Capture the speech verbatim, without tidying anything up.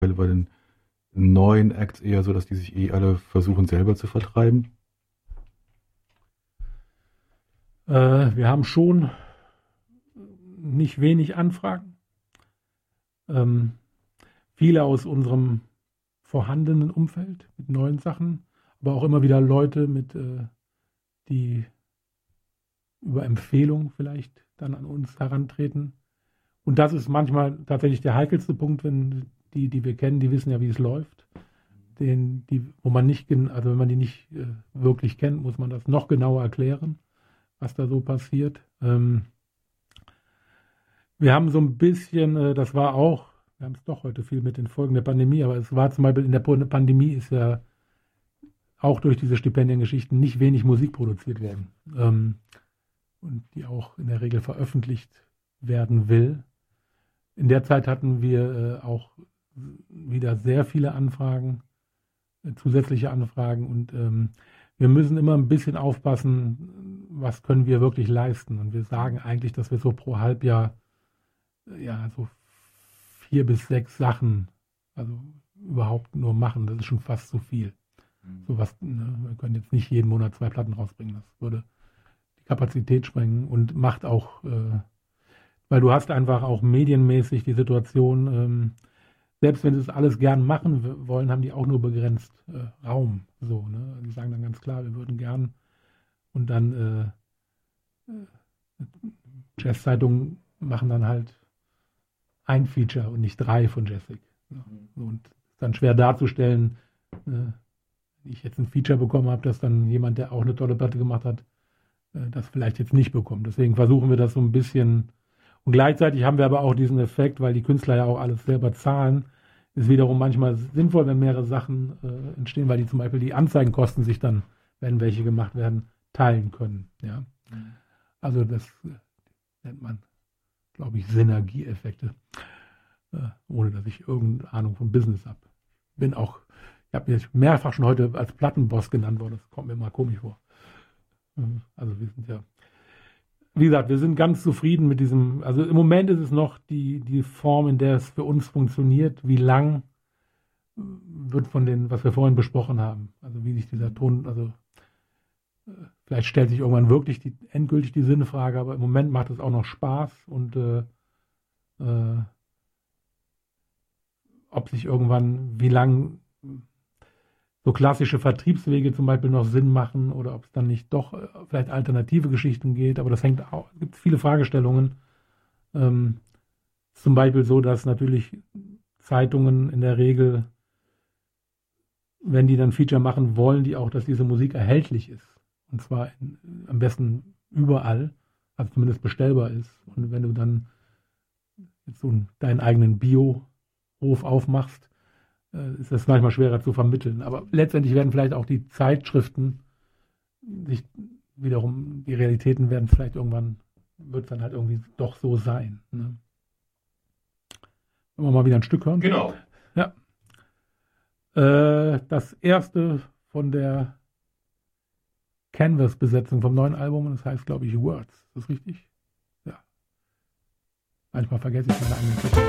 Weil bei den neuen Acts eher so, dass die sich eh alle versuchen selber zu vertreiben? Äh, wir haben schon nicht wenig Anfragen. Ähm, viele aus unserem vorhandenen Umfeld mit neuen Sachen, aber auch immer wieder Leute, mit, äh, die über Empfehlung vielleicht dann an uns herantreten. Und das ist manchmal tatsächlich der heikelste Punkt, wenn die, die wir kennen, die wissen ja, wie es läuft. Den, die, wo man nicht, also wenn man die nicht äh, wirklich kennt, muss man das noch genauer erklären, was da so passiert. Ähm, wir haben so ein bisschen, äh, das war auch, wir haben es doch heute viel mit den Folgen der Pandemie, aber es war zum Beispiel in der Pandemie ist ja auch durch diese Stipendiengeschichten nicht wenig Musik produziert werden. Ähm, und die auch in der Regel veröffentlicht werden will. In der Zeit hatten wir äh, auch wieder sehr viele Anfragen, äh, zusätzliche Anfragen und ähm, wir müssen immer ein bisschen aufpassen, was können wir wirklich leisten. Und wir sagen eigentlich, dass wir so pro Halbjahr äh, ja so vier bis sechs Sachen, also überhaupt nur machen. Das ist schon fast zu viel. Mhm. So was, ne, wir können jetzt nicht jeden Monat zwei Platten rausbringen. Das würde die Kapazität sprengen und macht auch, äh, weil du hast einfach auch medienmäßig die Situation, ähm, selbst wenn sie es alles gern machen wollen, haben die auch nur begrenzt äh, Raum. So, ne? Die sagen dann ganz klar, wir würden gern und dann äh, Jazzzeitungen machen dann halt ein Feature und nicht drei von Jessic. Ne? So, und ist dann schwer darzustellen, äh, wenn ich jetzt ein Feature bekommen habe, dass dann jemand, der auch eine tolle Platte gemacht hat, äh, das vielleicht jetzt nicht bekommt. Deswegen versuchen wir das so ein bisschen. Und gleichzeitig haben wir aber auch diesen Effekt, weil die Künstler ja auch alles selber zahlen, ist wiederum manchmal sinnvoll, wenn mehrere Sachen äh, entstehen, weil die zum Beispiel die Anzeigenkosten sich dann, wenn welche gemacht werden, teilen können. Ja? Mhm. Also das äh, nennt man, glaube ich, Synergieeffekte, äh, ohne dass ich irgendeine Ahnung von Business habe. Bin auch, ich habe mich mehrfach schon heute als Plattenboss genannt worden, das kommt mir mal komisch vor. Also wir sind ja, wie gesagt, wir sind ganz zufrieden mit diesem, also im Moment ist es noch die, die Form, in der es für uns funktioniert. Wie lang wird von den, was wir vorhin besprochen haben, also wie sich dieser Ton, also vielleicht stellt sich irgendwann wirklich die, endgültig die Sinnfrage, aber im Moment macht es auch noch Spaß und äh, äh, ob sich irgendwann, wie lang so klassische Vertriebswege zum Beispiel noch Sinn machen oder ob es dann nicht doch äh, vielleicht alternative Geschichten geht, aber das hängt auch, es gibt viele Fragestellungen. Ähm, zum Beispiel so, dass natürlich Zeitungen in der Regel, wenn die dann Feature machen, wollen die auch, dass diese Musik erhältlich ist. Und zwar in, am besten überall, also zumindest bestellbar ist. Und wenn du dann jetzt so deinen eigenen Bio-Hof aufmachst, ist das manchmal schwerer zu vermitteln. Aber letztendlich werden vielleicht auch die Zeitschriften sich wiederum, die Realitäten werden vielleicht irgendwann, wird es dann halt irgendwie doch so sein. Ne? Wollen wir mal wieder ein Stück hören? Genau. Ja. Äh, das erste von der Canvas-Besetzung vom neuen Album, das heißt, glaube ich, Words. Ist das richtig? Ja. Manchmal vergesse ich meine eigenen Texte.